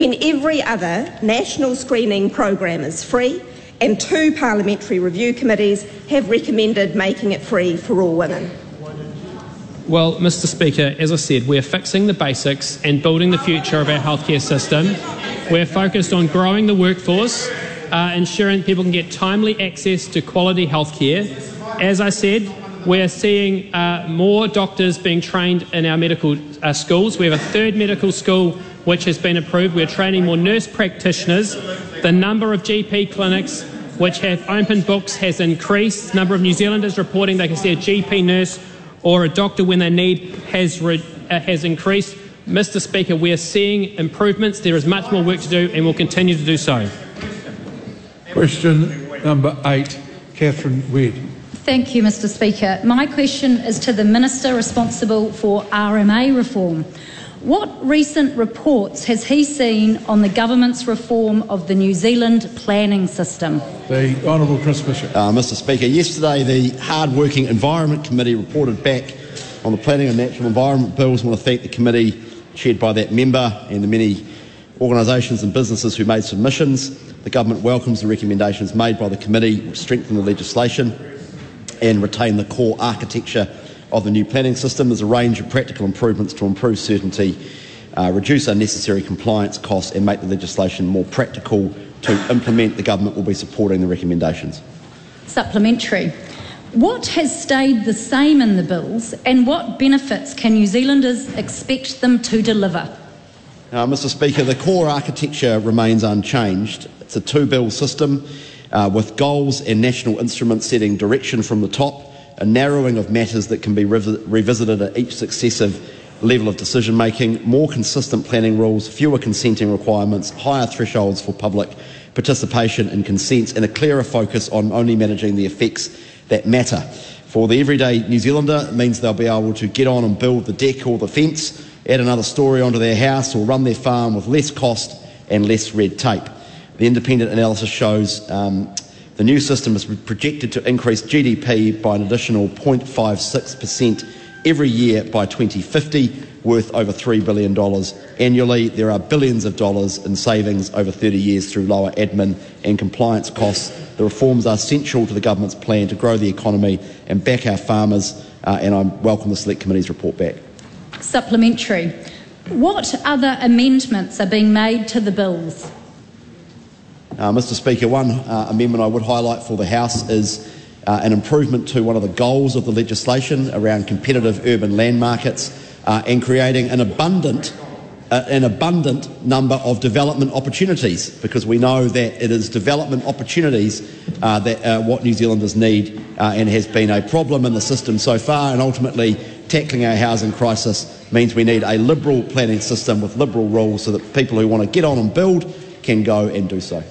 when every other national screening program is free and 2 parliamentary review committees have recommended making it free for all women? Well, Mr Speaker, as I said, we're fixing the basics and building the future of our healthcare system. We're focused on growing the workforce, ensuring people can get timely access to quality healthcare. As I said, we're seeing more doctors being trained in our medical schools. We have a 3rd medical school which has been approved. We're training more nurse practitioners. The number of GP clinics which have open books has increased. The number of New Zealanders reporting they can see a GP nurse or a doctor when they need has increased. Mr Speaker, we are seeing improvements. There is much more work to do and we'll continue to do so. Question number 8, Catherine Wedd. Thank you, Mr Speaker. My question is to the Minister responsible for RMA reform. What recent reports has he seen on the government's reform of the New Zealand planning system? The Honourable Chris Bishop. Mr Speaker, yesterday the Hard-Working Environment Committee reported back on the Planning and Natural Environment Bills. I want to thank the committee chaired by that member and the many organisations and businesses who made submissions. The government welcomes the recommendations made by the committee which strengthen the legislation and retain the core architecture of the new planning system. There's a range of practical improvements to improve certainty, reduce unnecessary compliance costs and make the legislation more practical to implement. The government will be supporting the recommendations. Supplementary. What has stayed the same in the bills and what benefits can New Zealanders expect them to deliver? Mr Speaker, the core architecture remains unchanged. It's a 2-bill system with goals and national instruments setting direction from the top, a narrowing of matters that can be revisited at each successive level of decision-making, more consistent planning rules, fewer consenting requirements, higher thresholds for public participation and consents, and a clearer focus on only managing the effects that matter. For the everyday New Zealander, it means they'll be able to get on and build the deck or the fence, add another storey onto their house or run their farm with less cost and less red tape. The independent analysis shows the new system is projected to increase GDP by an additional 0.56% every year by 2050, worth over $3 billion annually. There are billions of dollars in savings over 30 years through lower admin and compliance costs. The reforms are central to the government's plan to grow the economy and back our farmers, and I welcome the Select Committee's report back. Supplementary. What other amendments are being made to the bills? Mr Speaker, one amendment I would highlight for the House is an improvement to one of the goals of the legislation around competitive urban land markets and creating an abundant number of development opportunities, because we know that it is development opportunities that what New Zealanders need and has been a problem in the system so far, and ultimately tackling our housing crisis means we need a liberal planning system with liberal rules so that people who want to get on and build can go and do so.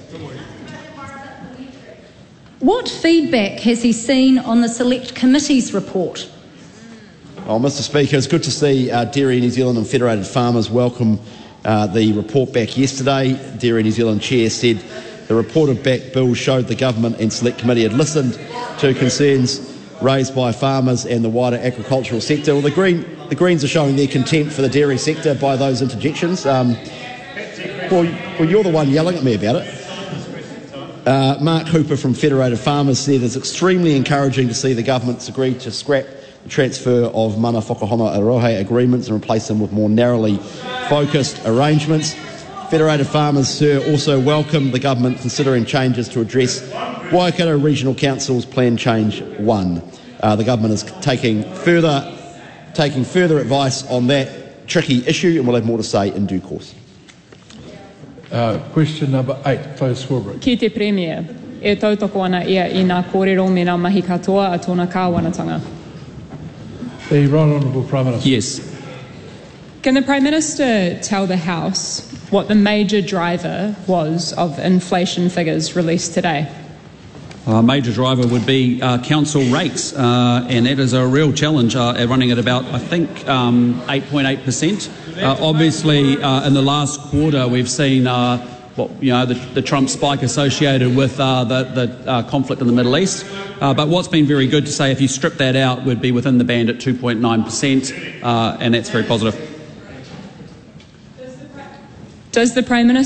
What feedback has he seen on the Select Committee's report? Well, Mr Speaker, it's good to see Dairy New Zealand and Federated Farmers welcome the report back yesterday. Dairy New Zealand Chair said the reported back bill showed the government and Select Committee had listened to concerns raised by farmers and the wider agricultural sector. Well, the Greens are showing their contempt for the dairy sector by those interjections. Well, you're the one yelling at me about it. Mark Hooper from Federated Farmers said it's extremely encouraging to see the government's agreed to scrap the transfer of mana whakahana arohe agreements and replace them with more narrowly focused arrangements. Federated Farmers, sir, also welcome the government considering changes to address Waikato Regional Council's Plan Change 1. The government is taking further advice on that tricky issue, and we'll have more to say in due course. Question number 8, Claire Swarbrick. Ki te Premier, e tautoko ana ia I ngā kōrero me ngā mahi katoa a tōna kāwanatanga. The Right Honourable Prime Minister. Yes. Can the Prime Minister tell the House what the major driver was of inflation figures released today? A major driver would be council rates, and that is a real challenge, running at about, I think, 8.8%. Obviously, in the last quarter, we've seen the Trump spike associated with the conflict in the Middle East. But what's been very good to say, if you strip that out, would be within the band at 2.9%, and that's very positive. Does the Prime Minister